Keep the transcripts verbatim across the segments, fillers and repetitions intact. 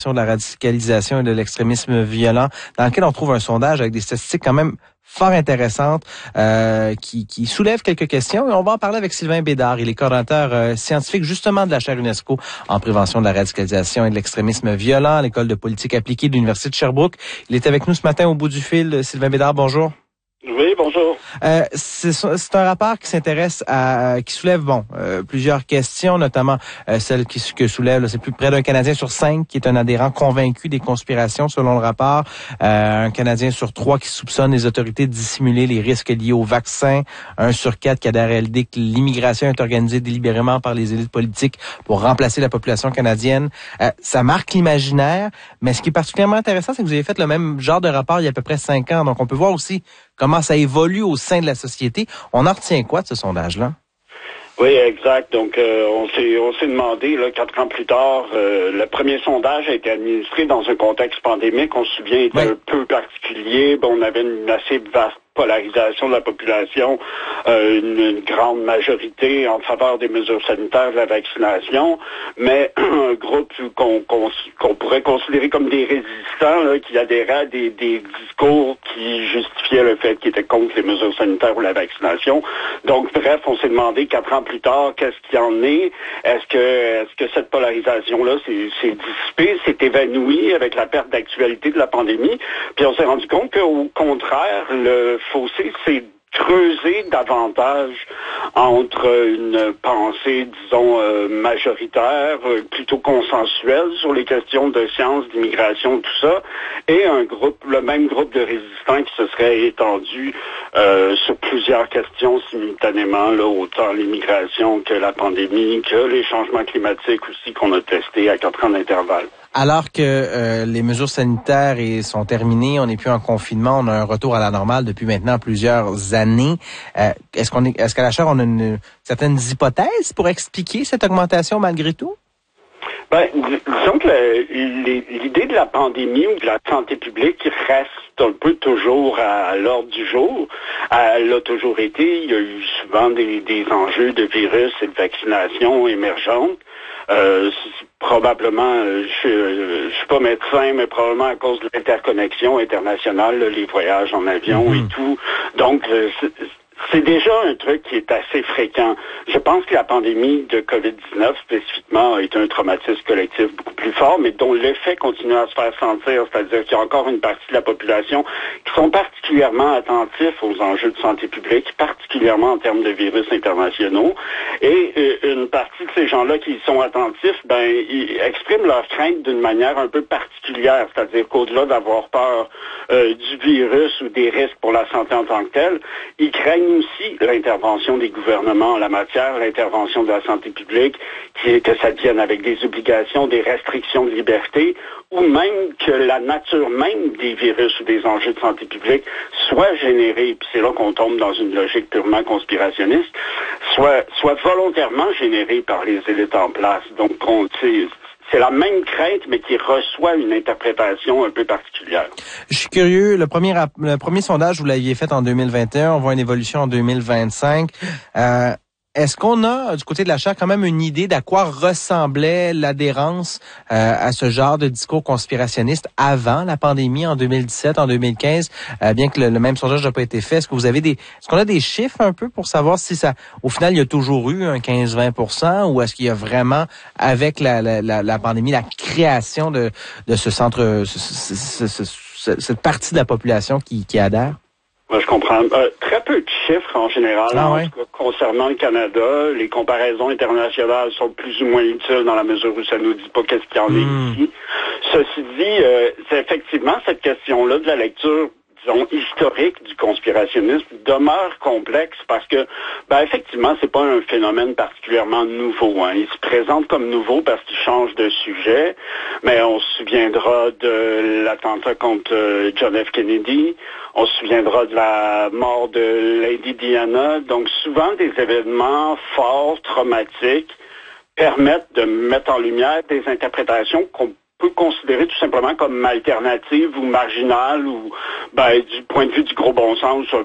de la radicalisation et de l'extrémisme violent, dans lequel on trouve un sondage avec des statistiques quand même fort intéressantes euh, qui, qui soulèvent quelques questions. Et on va en parler avec Sylvain Bédard. Il est coordonnateur euh, scientifique justement de la chaire UNESCO en prévention de la radicalisation et de l'extrémisme violent à l'École de politique appliquée de l'Université de Sherbrooke. Il est avec nous ce matin au bout du fil. Sylvain Bédard, bonjour. Oui, bonjour. Euh, c'est, c'est un rapport qui s'intéresse à, qui soulève bon euh, plusieurs questions, notamment euh, celle qui que soulève, là, c'est plus près d'un Canadien sur cinq qui est un adhérent convaincu des conspirations, selon le rapport. Euh, un Canadien sur trois qui soupçonne les autorités de dissimuler les risques liés au vaccin. Un sur quatre qui adhère à l'idée que l'immigration est organisée délibérément par les élites politiques pour remplacer la population canadienne. Euh, ça marque l'imaginaire, mais ce qui est particulièrement intéressant, c'est que vous avez fait le même genre de rapport il y a à peu près cinq ans, donc on peut voir aussi comment ça évolue au sein de la société. On en retient quoi de ce sondage-là? Oui, exact. Donc, euh, on s'est on s'est demandé, là, quatre ans plus tard, euh, le premier sondage a été administré dans un contexte pandémique. On se souvient, il était oui. un peu particulier. Bon, on avait une assez vaste polarisation de la population, euh, une, une grande majorité en faveur des mesures sanitaires de la vaccination, mais un groupe qu'on qu'on, qu'on pourrait considérer comme des résistants, là, qui adhéraient à des, des discours qui justifiaient le fait qu'ils étaient contre les mesures sanitaires ou la vaccination. Donc, bref, on s'est demandé quatre ans plus tard, qu'est-ce qu'il y en est? Est-ce que est-ce que cette polarisation-là s'est, s'est dissipée, s'est évanouie avec la perte d'actualité de la pandémie? Puis on s'est rendu compte qu'au contraire, le fossé s'est creusé davantage entre une pensée, disons, euh, majoritaire, euh, plutôt consensuelle sur les questions de sciences, d'immigration, tout ça, et un groupe, le même groupe de résistants qui se serait étendu euh, sur plusieurs questions simultanément, là, autant l'immigration que la pandémie, que les changements climatiques aussi qu'on a testés à quatre ans d'intervalle. Alors que euh, les mesures sanitaires sont terminées, on n'est plus en confinement, on a un retour à la normale depuis maintenant plusieurs années. Euh, est-ce qu'on est, est-ce qu'à la chaire on a une, certaines hypothèses pour expliquer cette augmentation malgré tout? Ben, disons que le, l'idée de la pandémie ou de la santé publique reste un peu toujours à, à l'ordre du jour. Elle l'a toujours été. Il y a eu souvent des, des enjeux de virus et de vaccination émergentes. Euh, probablement, je, je suis pas médecin, mais probablement à cause de l'interconnexion internationale, là, les voyages en avion mmh. et tout. Donc, c'est, c'est déjà un truc qui est assez fréquent. Je pense que la pandémie de covid dix-neuf, spécifiquement, a été un traumatisme collectif beaucoup plus fort, mais dont l'effet continue à se faire sentir, c'est-à-dire qu'il y a encore une partie de la population qui sont particulièrement attentifs aux enjeux de santé publique, particulièrement en termes de virus internationaux, et euh, une partie de ces gens-là qui sont attentifs, ben, ils expriment leur crainte d'une manière un peu particulière, c'est-à-dire qu'au-delà d'avoir peur euh, du virus ou des risques pour la santé en tant que telle, ils craignent aussi l'intervention des gouvernements en la matière, l'intervention de la santé publique, qui est que ça devienne avec des obligations, des restrictions de liberté, ou même que la nature même des virus ou des enjeux de santé publique soit générée, puis c'est là qu'on tombe dans une logique purement conspirationniste, soit, soit volontairement générée par les élites en place. Donc, on, c'est, c'est la même crainte, mais qui reçoit une interprétation un peu particulière. Je suis curieux, le premier, le premier sondage, vous l'aviez fait en deux mille vingt et un, on voit une évolution en deux mille vingt-cinq. Euh, Est-ce qu'on a, du côté de la chaire, quand même une idée d'à quoi ressemblait l'adhérence euh, à ce genre de discours conspirationniste avant la pandémie en deux mille dix-sept, en deux mille quinze, euh, bien que le, le même sondage n'a pas été fait? Est-ce que vous avez des, est-ce qu'on a des chiffres un peu pour savoir si ça, au final, il y a toujours eu un quinze à vingt pour cent ou est-ce qu'il y a vraiment, avec la, la, la, la pandémie, la création de, de ce centre, ce, ce, ce, ce, cette partie de la population qui, qui adhère? Moi, je comprends. Euh, très peu de chiffres en général, ah, en ouais. tout cas, concernant le Canada. Les comparaisons internationales sont plus ou moins utiles dans la mesure où ça nous dit pas qu'est-ce qu'il y en mmh. est ici. Ceci dit, euh, c'est effectivement cette question-là de la lecture, disons, historique du conspirationnisme demeure complexe parce que, ben, effectivement, c'est pas un phénomène particulièrement nouveau, hein. Il se présente comme nouveau parce qu'il change de sujet, mais on se souviendra de l'attentat contre euh, John F. Kennedy, on se souviendra de la mort de Lady Diana, donc souvent des événements forts, traumatiques, permettent de mettre en lumière des interprétations qu'on peut considérer tout simplement comme alternatives ou marginales ou ben, du point de vue du gros bon sens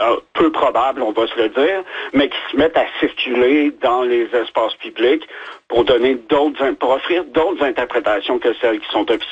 euh, peu probable, on va se le dire, mais qui se mettent à circuler dans les espaces publics pour donner d'autres, pour offrir d'autres interprétations que celles qui sont officielles.